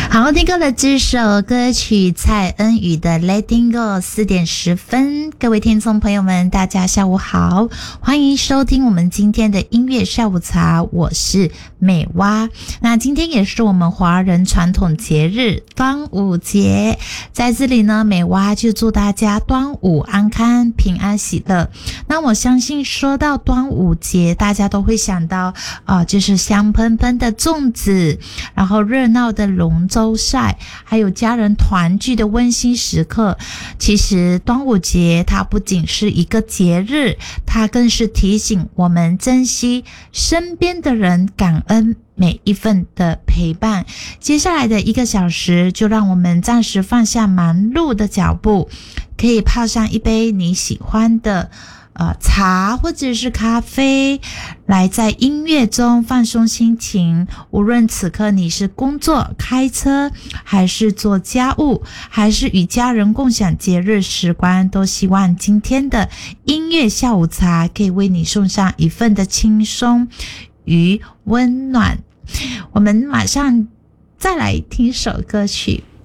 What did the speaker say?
好，听过了这首歌曲蔡恩宇的 Letting Go， 4点10分，各位听众朋友们大家下午好，欢迎收听我们今天的音乐下午茶，我是美蛙。那今天也是我们华人传统节日端午节，在这里呢，美蛙就祝大家端午安康，平安喜乐。那我相信说到端午节，大家都会想到就是香喷喷的粽子，然后热闹的龙舟赛，还有家人团聚的温馨时刻。其实端午节它不仅是一个节日，它更是提醒我们珍惜身边的人，感恩每一份的陪伴。接下来的1个小时，就让我们暂时放下忙碌的脚步，可以泡上一杯你喜欢的茶或者是咖啡，来在音乐中放松心情。无论此刻你是工作、开车，还是做家务，还是与家人共享节日时光，都希望今天的音乐下午茶可以为你送上一份的轻松与温暖。我们马上再来听首歌曲。